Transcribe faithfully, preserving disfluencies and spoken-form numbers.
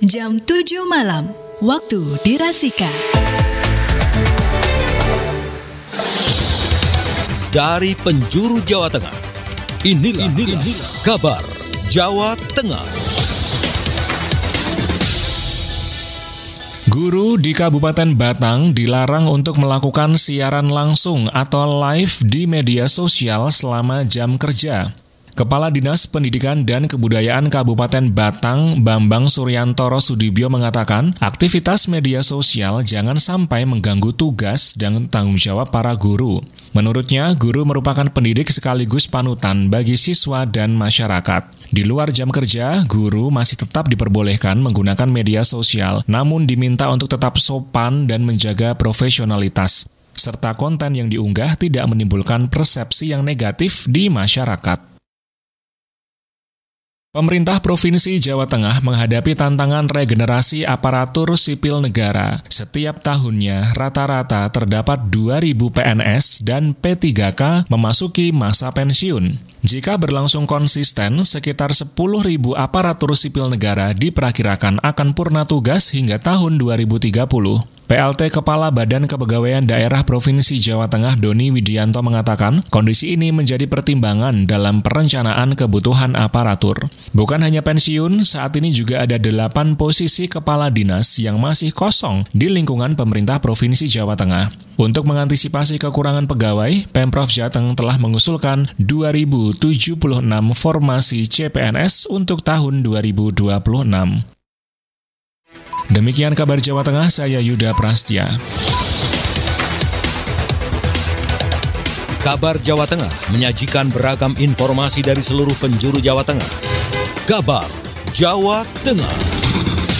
jam tujuh malam, waktu dirasika. Dari penjuru Jawa Tengah, inilah, inilah, inilah kabar Jawa Tengah. Guru di Kabupaten Batang dilarang untuk melakukan siaran langsung atau live di media sosial selama jam kerja. Kepala Dinas Pendidikan dan Kebudayaan Kabupaten Batang, Bambang Suryantoro Sudibyo mengatakan, aktivitas media sosial jangan sampai mengganggu tugas dan tanggung jawab para guru. Menurutnya, guru merupakan pendidik sekaligus panutan bagi siswa dan masyarakat. Di luar jam kerja, guru masih tetap diperbolehkan menggunakan media sosial, namun diminta untuk tetap sopan dan menjaga profesionalitas, serta konten yang diunggah tidak menimbulkan persepsi yang negatif di masyarakat. Pemerintah Provinsi Jawa Tengah menghadapi tantangan regenerasi aparatur sipil negara. Setiap tahunnya, rata-rata terdapat dua ribu P N S dan P tiga K memasuki masa pensiun. Jika berlangsung konsisten, sekitar sepuluh ribu aparatur sipil negara diperkirakan akan purna tugas hingga tahun dua ribu tiga puluh. P L T Kepala Badan Kepegawaian Daerah Provinsi Jawa Tengah Doni Widianto mengatakan, kondisi ini menjadi pertimbangan dalam perencanaan kebutuhan aparatur. Bukan hanya pensiun, saat ini juga ada delapan posisi kepala dinas yang masih kosong di lingkungan pemerintah Provinsi Jawa Tengah. Untuk mengantisipasi kekurangan pegawai, Pemprov Jateng telah mengusulkan dua ribu tujuh puluh enam formasi C P N S untuk tahun dua ribu dua puluh enam. Demikian kabar Jawa Tengah, saya Yuda Prastya. Kabar Jawa Tengah menyajikan beragam informasi dari seluruh penjuru Jawa Tengah. Kabar Jawa Tengah.